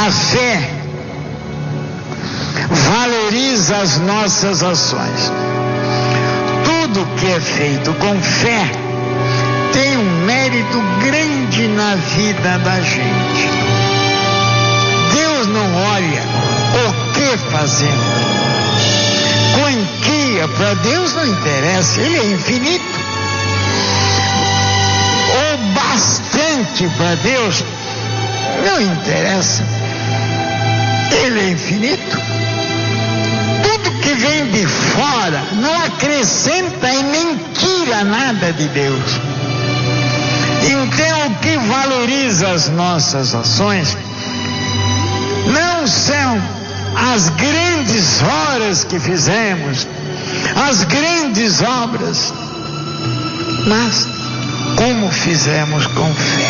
A fé valoriza as nossas ações. Tudo que é feito com fé tem um mérito grande na vida da gente. Deus não olha o que fazemos. Quantia para Deus não interessa, Ele é infinito. O bastante para Deus não interessa, Ele é infinito. Tudo que vem de fora não acrescenta e nem tira nada de Deus. Então, o que valoriza as nossas ações não são as grandes horas que fizemos, as grandes obras, mas como fizemos com fé.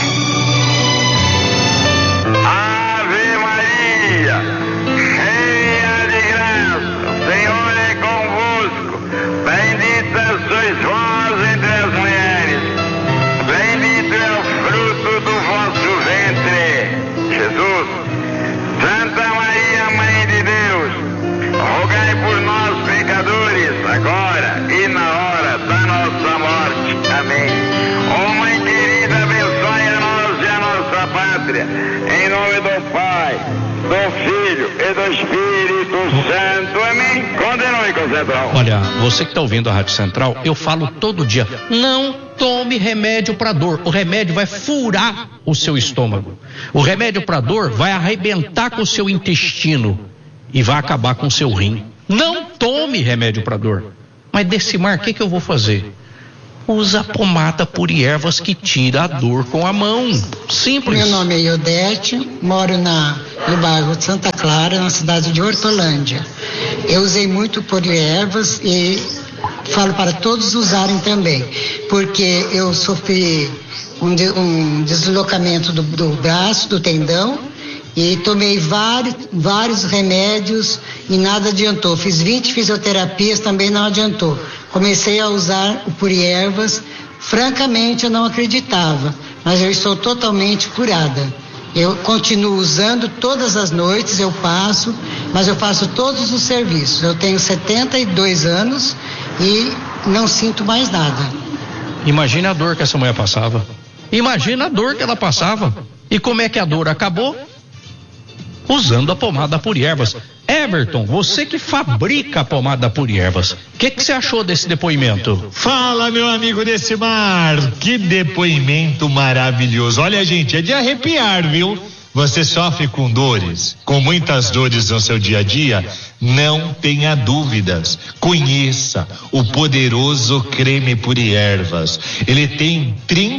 Ave Maria, cheia de graça, o Senhor é convosco. Bendita sois vós entre as mulheres. Bendito é o fruto do vosso ventre, Jesus. Santa Maria, Mãe de Deus, rogai por nós, pecadores, agora e na hora da nossa morte. Amém. Ó Mãe querida, abençoe a nós e a nossa pátria. Em nome do Pai, do Filho e do Espírito Santo. Amém. Continue com o Central. Olha, você que está ouvindo a Rádio Central, eu falo todo dia, não tome remédio para dor. O remédio vai furar o seu estômago. O remédio para dor vai arrebentar com o seu intestino e vai acabar com o seu rim. Não tome remédio para dor. Mas Decimar, o que eu vou fazer? Usa a pomada Puriervas que tira a dor com a mão. Simples. Meu nome é Iodete, moro no bairro de Santa Clara, na cidade de Hortolândia. Eu usei muito Puriervas e falo para todos usarem também, porque eu sofri um deslocamento do braço, do tendão, e tomei vários remédios e nada adiantou. Fiz 20 fisioterapias, também não adiantou. Comecei a usar o Puriervas, francamente eu não acreditava, mas eu estou totalmente curada. Eu continuo usando todas as noites, eu passo, mas eu faço todos os serviços. Eu tenho 72 anos e não sinto mais nada. Imagina a dor que essa mulher passava. Imagina a dor que ela passava. E como é que a dor acabou? Usando a pomada Puriervas. Everton, você que fabrica a pomada Puriervas, o que você achou desse depoimento? Fala, meu amigo Decimar, que depoimento maravilhoso. Olha, gente, é de arrepiar, viu? Você sofre com dores, com muitas dores no seu dia a dia? Não tenha dúvidas. Conheça o poderoso creme Puriervas. Ele tem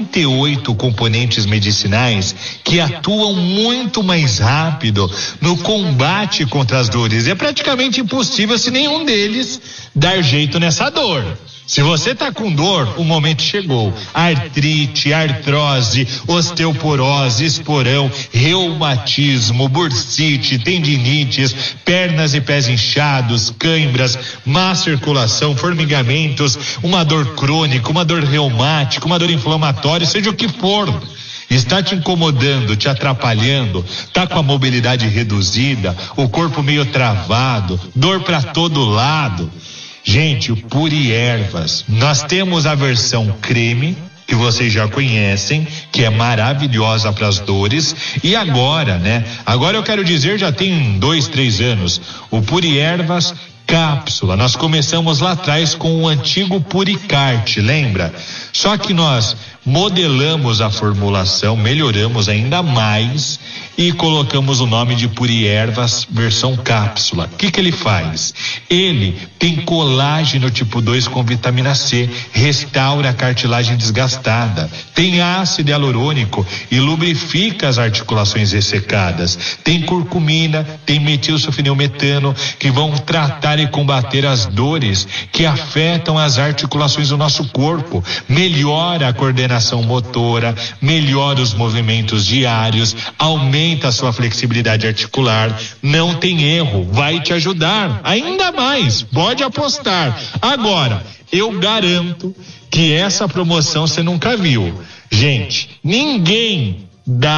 38 componentes medicinais que atuam muito mais rápido no combate contra as dores. É praticamente impossível se nenhum deles dar jeito nessa dor. Se você tá com dor, o momento chegou. Artrite, artrose, osteoporose, esporão, reumatismo, bursite, tendinites, pernas e pés inchados, cãibras, má circulação, formigamentos, uma dor crônica, uma dor reumática, uma dor inflamatória, seja o que for. Está te incomodando, te atrapalhando, tá com a mobilidade reduzida, o corpo meio travado, dor para todo lado. Gente, o Puriervas, nós temos a versão creme, que vocês já conhecem, que é maravilhosa para as dores, e agora, né? Agora eu quero dizer, já tem 2-3 anos, o Puriervas cápsula. Nós começamos lá atrás com o antigo Puricart, lembra? Só que nós modelamos a formulação, melhoramos ainda mais e colocamos o nome de Puriervas versão cápsula. O que ele faz? Ele tem colágeno tipo 2 com vitamina C, restaura a cartilagem desgastada, tem ácido hialurônico e lubrifica as articulações ressecadas, tem curcumina, tem metilsulfonilmetano que vão tratar e combater as dores que afetam as articulações do nosso corpo, melhora a coordenação motora, melhora os movimentos diários, aumenta a sua flexibilidade articular, não tem erro, vai te ajudar ainda mais, pode apostar. Agora, eu garanto que essa promoção você nunca viu. Gente, ninguém dá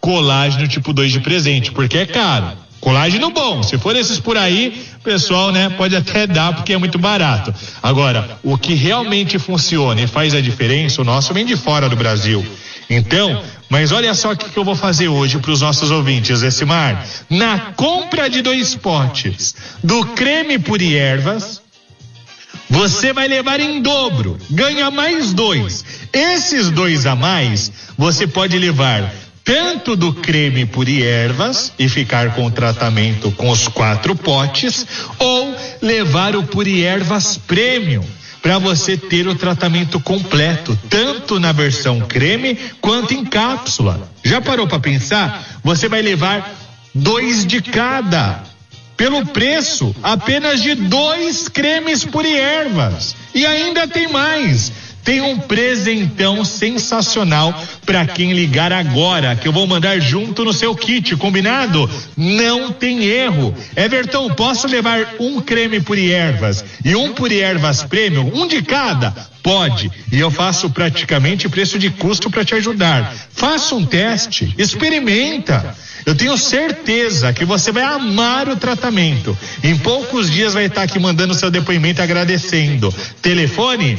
colágeno tipo 2 de presente, porque é caro. Colágeno bom, se for esses por aí, pessoal, né, pode até dar porque é muito barato. Agora, o que realmente funciona e faz a diferença, o nosso vem de fora do Brasil. Então, mas olha só o que eu vou fazer hoje para os nossos ouvintes, Decimar. Na compra de 2 potes do creme Puri Ervas, você vai levar em dobro, ganha mais 2. Esses 2 a mais, você pode levar tanto do creme Puri Ervas e ficar com o tratamento com os 4 potes, ou levar o Puri Ervas Premium, para você ter o tratamento completo, tanto na versão creme quanto em cápsula. Já parou para pensar? Você vai levar 2 de cada, pelo preço apenas de 2 cremes Puri Ervas. E ainda tem mais. Tem um presentão sensacional para quem ligar agora, que eu vou mandar junto no seu kit, combinado? Não tem erro. Everton, posso levar um creme Puri Ervas e um Puri Ervas Premium, um de cada? Pode, e eu faço praticamente preço de custo para te ajudar. Faça um teste, experimenta. Eu tenho certeza que você vai amar o tratamento. Em poucos dias vai estar aqui mandando seu depoimento agradecendo. Telefone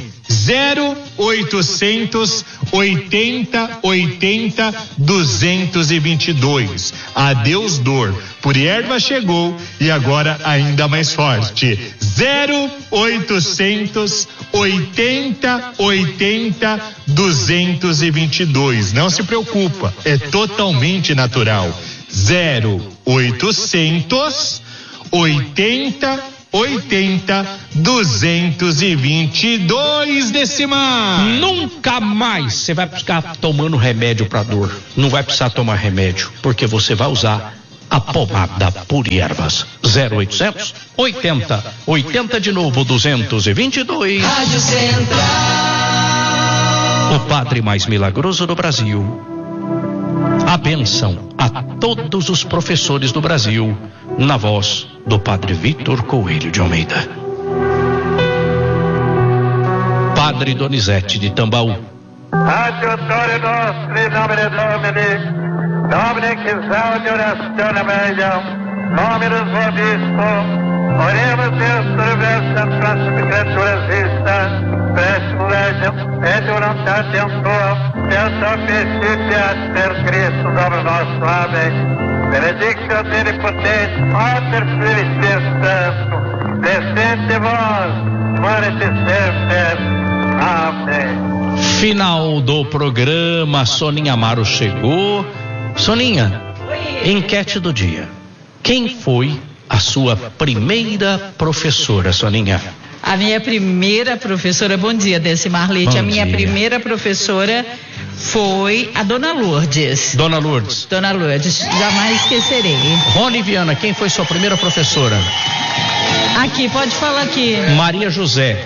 0800 80 80 222. Adeus dor. Puri Erva chegou e agora ainda mais forte. 0800 80 80 222. Não se preocupa, é totalmente natural. 0800 80 80 222, Decimar. Nunca mais você vai ficar tomando remédio para dor. Não vai precisar tomar remédio, porque você vai usar a pomada Puri Ervas. 0800 80 80 de novo 222. Rádio Central. O padre mais milagroso do Brasil. A bênção a todos os professores do Brasil, na voz do padre Vitor Coelho de Almeida. Padre Donizete de Tambaú. Adjutore nostri nomine Domini, Domine que salve orazione medium, nominus vobiscum, oremos Deus universam classificatura vista, prestum legem, et voluntatem tuam, Deus officiat per Cristo Domino nostro. Amém. Benedictio Omnipotens, Pater Filii Sanctus, descende vos, morte semper. Amém. Final do programa, Soninha Amaro chegou. Soninha, enquete do dia. Quem foi a sua primeira professora, Soninha? A minha primeira professora, bom dia, Decimar Leite. A minha primeira professora foi a Dona Lourdes. Dona Lourdes. Dona Lourdes, jamais esquecerei. Rony Viana, quem foi sua primeira professora? Aqui, pode falar aqui. Maria José.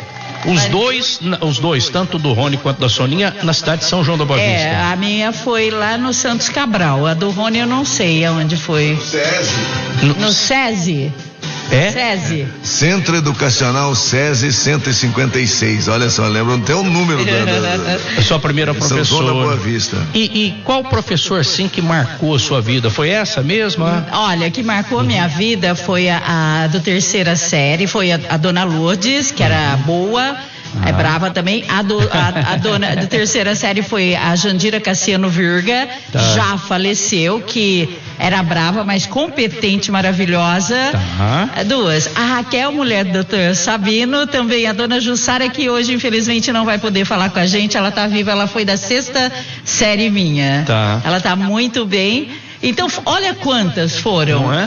Os dois, tanto do Rony quanto da Soninha, na cidade de São João da Boa Vista. A minha foi lá no Santos Cabral. A do Rony eu não sei aonde foi. No SESI. É? SESI. Centro Educacional SESI 156. Olha só, lembra até o número da sua primeira professora. São João da Boa Vista. E qual professor, sim, que marcou a sua vida? Foi essa mesma? Olha, que marcou a minha vida foi a do terceira série, foi a Dona Lourdes, que era boa. É brava também. A dona da terceira série foi a Jandira Cassiano Virga, já faleceu, que era brava, mas competente, maravilhosa. Duas. A Raquel, mulher do Dr. Sabino, também a Dona Jussara, que hoje infelizmente não vai poder falar com a gente, ela tá viva, ela foi da sexta série minha. Ela tá muito bem. Então, olha quantas foram. Não é?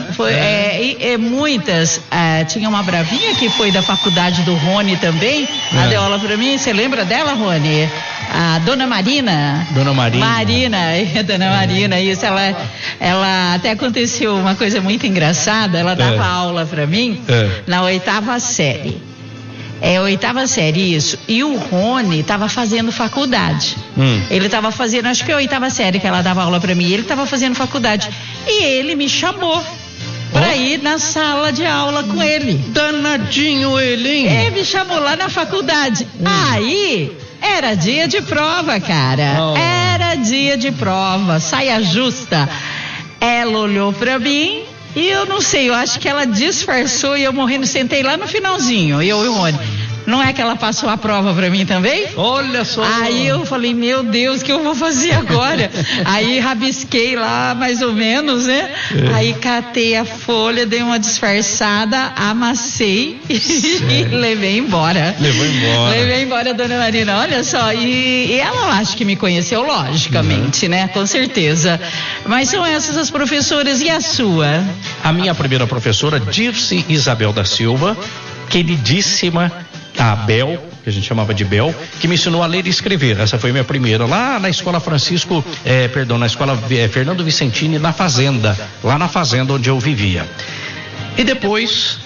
Muitas. Tinha uma bravinha que foi da faculdade do Rony também. Ela deu aula pra mim. Você lembra dela, Rony? A Dona Marina. Dona Marina. Dona Marina, isso. Ela até aconteceu uma coisa muito engraçada. Ela dava aula pra mim na 8ª série. 8ª série, isso. E o Rony estava fazendo faculdade. Ele estava fazendo, acho que é a 8ª série que ela dava aula para mim. Ele estava fazendo faculdade. E ele me chamou para ir na sala de aula com ele. Danadinho ele, hein? Ele me chamou lá na faculdade. Aí, era dia de prova, cara. Era dia de prova, saia justa. Ela olhou pra mim e eu não sei, eu acho que ela disfarçou e eu morrendo, sentei lá no finalzinho, eu e o Rony. Não é que ela passou a prova pra mim também? Olha só. Aí eu falei, meu Deus, o que eu vou fazer agora? Aí rabisquei lá, mais ou menos, né? Aí catei a folha, dei uma disfarçada, amassei e levei embora. Levei embora a dona Marina, olha só. E ela acho que me conheceu, logicamente, né? Com certeza. Mas são essas as professoras, e a sua? A minha primeira professora, Dirce Isabel da Silva, queridíssima, a Bel, que a gente chamava de Bel, que me ensinou a ler e escrever. Essa foi a minha primeira, lá na escola na escola Fernando Vicentini, na fazenda, lá na fazenda onde eu vivia. E depois,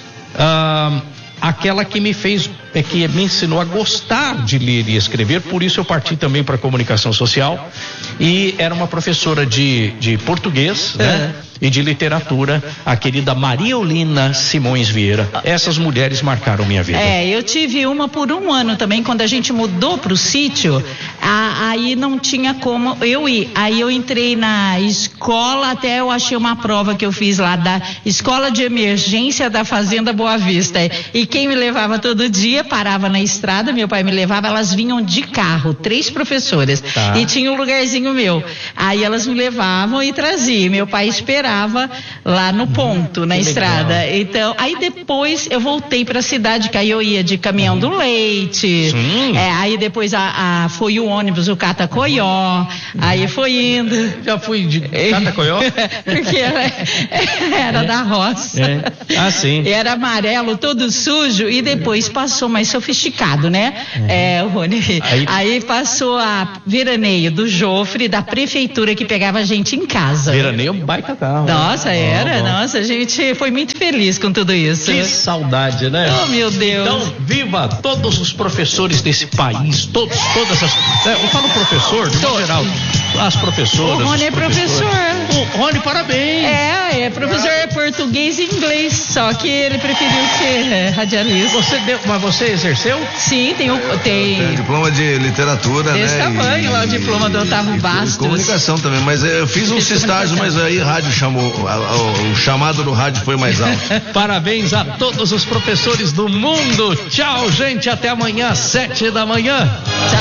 aquela que me ensinou a gostar de ler e escrever, por isso eu parti também para a comunicação social, e era uma professora de português, né? E de literatura, a querida Maria Eulina Simões Vieira. Essas mulheres marcaram minha vida. Eu tive uma por um ano também, quando a gente mudou pro sítio, aí não tinha como eu ir. Aí eu entrei na escola, até eu achei uma prova que eu fiz lá da Escola de Emergência da Fazenda Boa Vista. E quem me levava todo dia, parava na estrada, meu pai me levava, elas vinham de carro, 3 professoras. E tinha um lugarzinho meu. Aí elas me levavam e traziam. Meu pai esperava lá no ponto, na estrada. Legal. Então, aí depois eu voltei pra cidade, que aí eu ia de caminhão do leite. Aí depois foi o ônibus, o Catacoió. Aí foi indo. Já fui de Catacoió? Porque era da roça. Sim. Era amarelo, todo sujo, e depois passou mais sofisticado, né? Rony. Aí passou a veraneio do Jofre, da prefeitura, que pegava a gente em casa. Veraneio baita carro. Nossa, nossa, a gente foi muito feliz com tudo isso. Que saudade, né? Oh, meu Deus. Então, viva todos os professores desse país, todas as... eu falo professor, de modo geral, as professoras. O Rony é professor. O Rony, parabéns. Professor é português e inglês, só que ele preferiu ser radialista. Mas você exerceu? Sim, tem diploma de literatura, desse tamanho lá, o diploma do Otávio Bastos. Comunicação também, mas eu fiz uns estágios, mas aí rádio chamou, o chamado do rádio foi mais alto. Parabéns a todos os professores do mundo. Tchau, gente, até amanhã, 7 da manhã. Tchau.